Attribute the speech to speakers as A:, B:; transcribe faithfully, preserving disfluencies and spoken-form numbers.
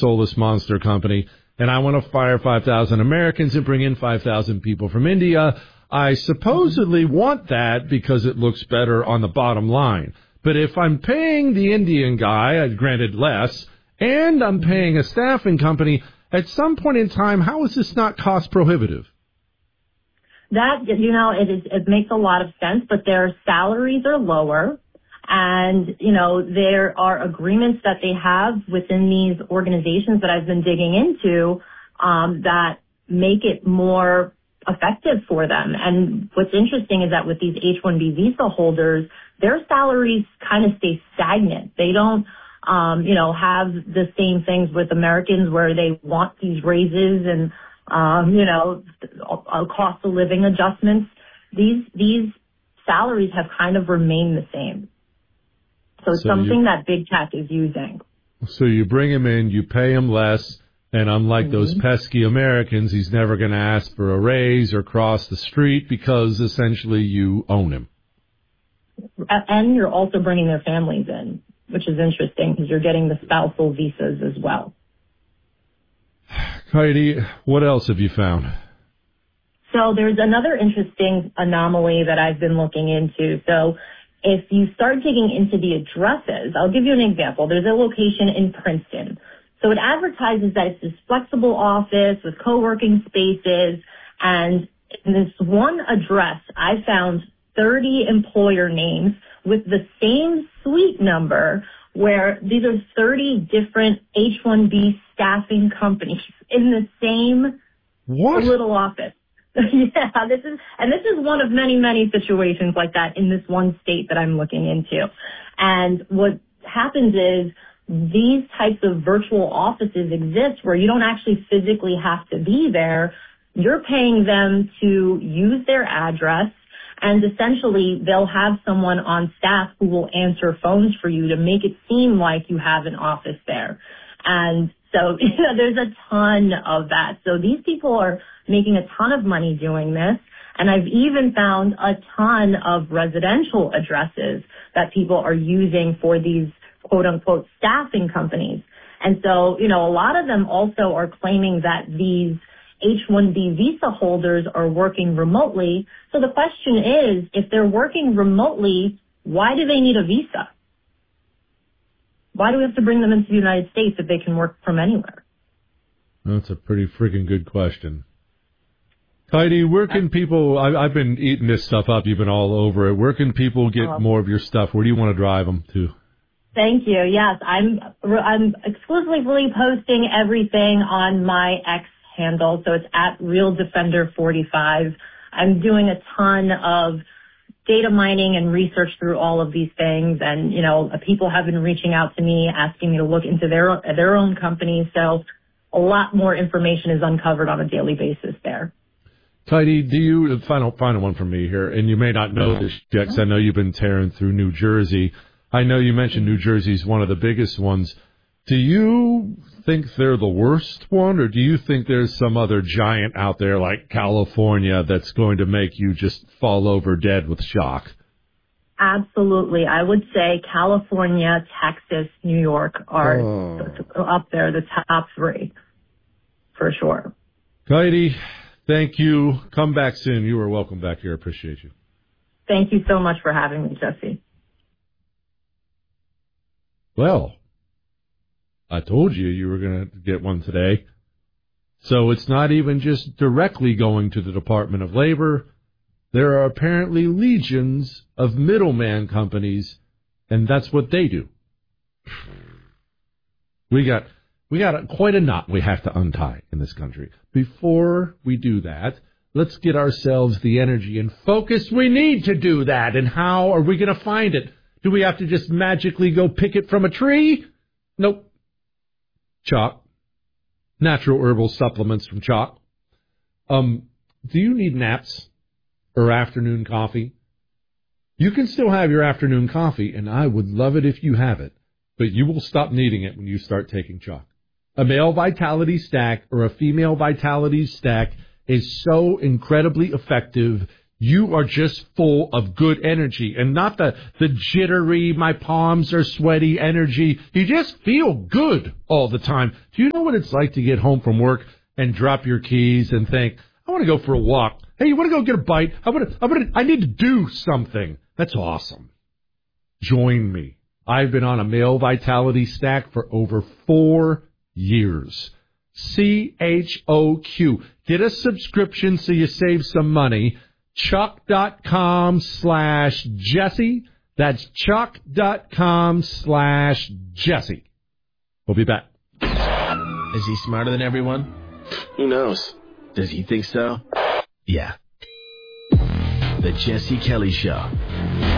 A: soulless monster company, and I want to fire five thousand Americans and bring in five thousand people from India. I supposedly want that because it looks better on the bottom line. But if I'm paying the Indian guy, granted less, and I'm paying a staffing company, at some point in time, how is this not cost prohibitive?
B: That, you know, it, is, it makes a lot of sense, but their salaries are lower. And, you know, there are agreements that they have within these organizations that I've been digging into um, that make it more effective for them. And what's interesting is that with these H one B visa holders, their salaries kind of stay stagnant. They don't, um, you know, have the same things with Americans where they want these raises and, um, you know, cost of living adjustments. These, these salaries have kind of remained the same. So it's so something you, that big tech is using.
A: So you bring him in, you pay him less, and unlike mm-hmm. those pesky Americans, he's never going to ask for a raise or cross the street because essentially you own him.
B: And you're also bringing their families in, which is interesting because you're getting the spousal visas as well.
A: Heidi, what else have you found?
B: So there's another interesting anomaly that I've been looking into. So if you start digging into the addresses, I'll give you an example. There's a location in Princeton. So it advertises that it's this flexible office with co-working spaces. And in this one address, I found thirty employer names with the same suite number where these are thirty different H one B staffing companies in the same
A: what?
B: little office. Yeah, this is, and this is one of many, many situations like that in this one state that I'm looking into. And what happens is these types of virtual offices exist where you don't actually physically have to be there. You're paying them to use their address, and essentially they'll have someone on staff who will answer phones for you to make it seem like you have an office there. And so, you know, there's a ton of that. So these people are making a ton of money doing this. And I've even found a ton of residential addresses that people are using for these quote unquote staffing companies. And so, you know, a lot of them also are claiming that these H one B visa holders are working remotely. So the question is, if they're working remotely, why do they need a visa? Why do we have to bring them into the United States if they can work from anywhere?
A: That's a pretty freaking good question. Heidi, where can people, I, I've been eating this stuff up, you've been all over it. Where can people get oh. more of your stuff? Where do you want to drive them to?
B: Thank you. Yes, I'm I'm exclusively posting everything on my X handle, so it's at Real Defender forty-five. I'm doing a ton of data mining and research through all of these things, and you know, people have been reaching out to me asking me to look into their their own companies. So a lot more information is uncovered on a daily basis there.
A: Heidi, do you final final one from me here, and you may not know this yet, because I know you've been tearing through New Jersey. I know you mentioned New Jersey's one of the biggest ones. Do you think they're the worst one, or do you think there's some other giant out there like California that's going to make you just fall over dead with shock?
B: Absolutely. I would say California, Texas, New York are oh. up there, the top three, for sure.
A: Heidi, thank you. Come back soon. You are welcome back here. I appreciate you.
B: Thank you so much for having me, Jesse.
A: Well, I told you you were going to get one today. So it's not even just directly going to the Department of Labor. There are apparently legions of middleman companies, and that's what they do. We got we got a, quite a knot we have to untie in this country. Before we do that, let's get ourselves the energy and focus we need to do that. And how are we going to find it? Do we have to just magically go pick it from a tree? Nope. Chalk. Natural herbal supplements from Chalk. Um, do you need naps or afternoon coffee? You can still have your afternoon coffee, and I would love it if you have it, but you will stop needing it when you start taking Chalk. A male vitality stack or a female vitality stack is so incredibly effective. You are just full of good energy and not the, the jittery, my palms are sweaty energy. You just feel good all the time. Do you know what it's like to get home from work and drop your keys and think, I want to go for a walk. Hey, you want to go get a bite? I want to, I want to, I need to do something. That's awesome. Join me. I've been on a male vitality stack for over four years. C H O Q. Get a subscription so you save some money. Chuck.com slash Jesse. That's Chuck.com slash Jesse. We'll be back.
C: Is he smarter than everyone?
D: Who knows?
C: Does he think so? Yeah. The Jesse Kelly Show.